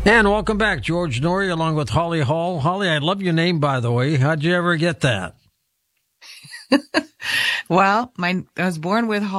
And welcome back, George Noory, along with Holly Hall. Holly, I love your name, by the way. How'd you ever get that? Well, I was born with